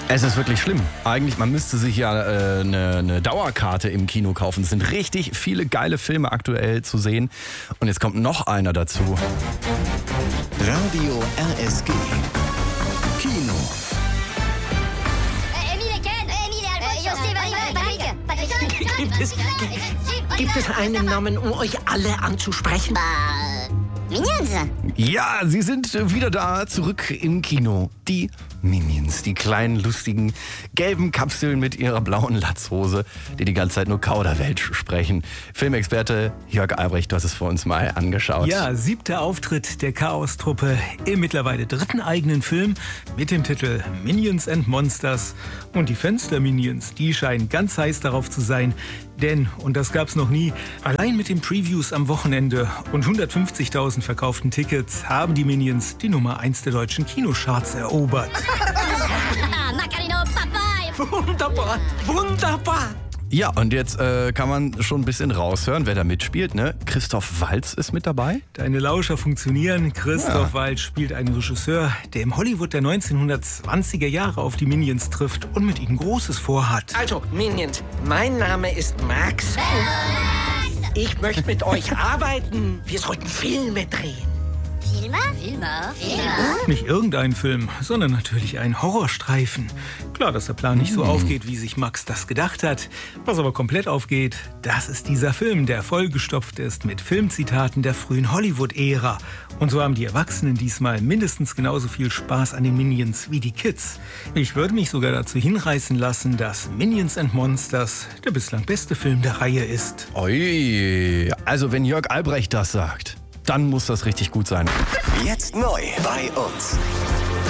Es ist wirklich schlimm. Eigentlich, man müsste sich ja eine Dauerkarte im Kino kaufen. Es sind richtig viele geile Filme aktuell zu sehen. Und jetzt kommt noch einer dazu. Radio RSG. Kino. Gibt es einen Namen, um euch alle anzusprechen? Minions. Ja, sie sind wieder da, zurück im Kino. Die Minions, die kleinen, lustigen, gelben Kapseln mit ihrer blauen Latzhose, die ganze Zeit nur Kauderwelsch sprechen. Filmexperte Jörg Albrecht, du hast es vor uns mal angeschaut. Ja, 7. Auftritt der Chaos-Truppe im mittlerweile 3. eigenen Film mit dem Titel Minions and Monsters. Und die Fans der Minions, die scheinen ganz heiß darauf zu sein. Denn, und das gab's noch nie, allein mit den Previews am Wochenende und 150.000 verkauften Tickets haben die Minions die Nummer 1 der deutschen Kinocharts erobert. Wunderbar, wunderbar. Ja, und jetzt kann man schon ein bisschen raushören, wer da mitspielt, ne? Christoph Waltz ist mit dabei. Deine Lauscher funktionieren. Christoph Waltz spielt einen Regisseur, der im Hollywood der 1920er Jahre auf die Minions trifft und mit ihnen Großes vorhat. Also, Minions, mein Name ist Max. Ich möchte mit euch arbeiten. Wir sollten Filme drehen. Filme? Nicht irgendein Film, sondern natürlich ein Horrorstreifen. Klar, dass der Plan nicht so aufgeht, wie sich Max das gedacht hat. Was aber komplett aufgeht, das ist dieser Film, der vollgestopft ist mit Filmzitaten der frühen Hollywood-Ära. Und so haben die Erwachsenen diesmal mindestens genauso viel Spaß an den Minions wie die Kids. Ich würde mich sogar dazu hinreißen lassen, dass Minions and Monsters der bislang beste Film der Reihe ist. Ui, also wenn Jörg Albrecht das sagt, dann muss das richtig gut sein. Jetzt neu bei uns.